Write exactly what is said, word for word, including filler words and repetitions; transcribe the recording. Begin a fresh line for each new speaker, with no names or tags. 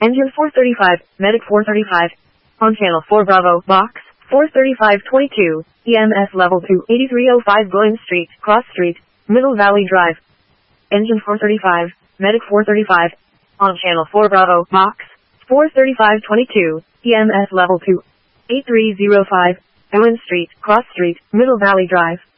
Engine four thirty-five, Medic four thirty-five. On channel four Bravo, box, four thirty-five twenty-two, E M S level two, eighty-three oh five Glen Street, Cross Street, Middle Valley Drive. Engine four thirty-five, Medic four thirty-five. On channel four Bravo, box, four thirty-five twenty-two, E M S level two, eighty-three oh five, Glen Street, Cross Street, Middle Valley Drive.